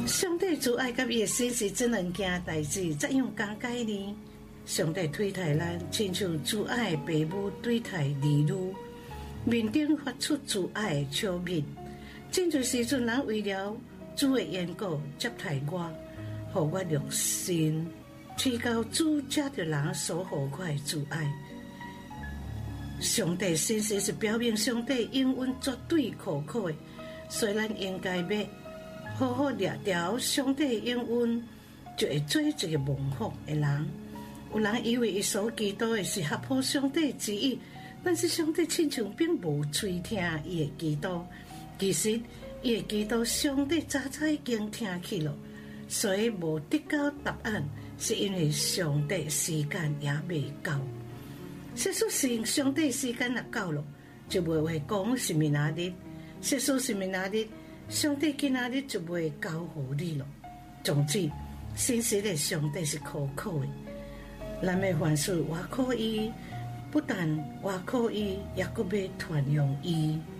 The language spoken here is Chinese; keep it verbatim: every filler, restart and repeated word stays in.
上帝主爱甲伊的心是怎两件代志，怎样讲解呢？上帝对待咱，亲像主爱的父母对待儿女，面顶发出主爱的笑面。真侪时阵，人为了主的缘故接待我，互我用心提高主接着人所互我的主爱。上帝先生是表明上帝应允绝对可靠的，所以咱应该要好好掠条上帝应允，就会做一个蒙福的人。有人以为伊所祈祷的是合乎上帝旨意，但是上帝亲像并无垂听伊的祈祷。其实伊的祈祷上帝早早已经听去了，所以无得到答案，是因为上帝时间也未到。实属是上帝时间若到了，就袂会讲是明仔日。实属是明仔日，上帝今仔日就袂交互你了。总之，真实的上帝是可靠的。咱要凡事我可以，不但我可以，也阁要传扬伊。